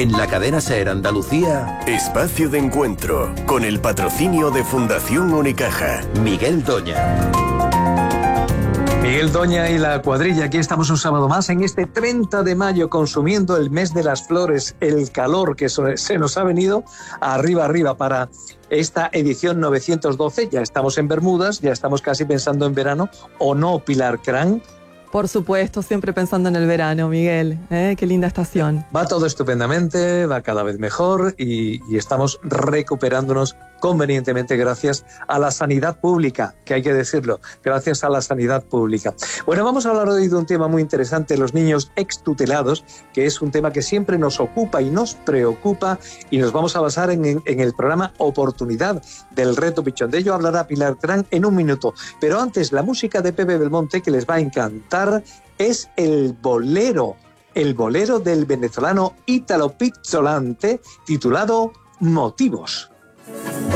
En la cadena SER Andalucía, Espacio de Encuentro, con el patrocinio de Fundación Unicaja. Miguel Doña. Miguel Doña y la cuadrilla, aquí estamos un sábado más en este 30 de mayo, consumiendo el mes de las flores, el calor que se nos ha venido arriba para esta edición 912. Ya estamos en Bermudas, ya estamos casi pensando en verano, ¿o no, Pilar Cran? Por supuesto, siempre pensando en el verano, Miguel. Qué linda estación. Va todo estupendamente, va cada vez mejor y estamos recuperándonos convenientemente gracias a la sanidad pública, que hay que decirlo, gracias a la sanidad pública. Bueno, vamos a hablar hoy de un tema muy interesante, los niños extutelados, que es un tema que siempre nos ocupa y nos preocupa, y nos vamos a basar en el programa Oportunidad del Reto Pichón. De ello hablará Pilar Cran en un minuto. Pero antes, la música de Pepe Belmonte, que les va a encantar, es el bolero del venezolano Ítalo Pizzolante, titulado Motivos.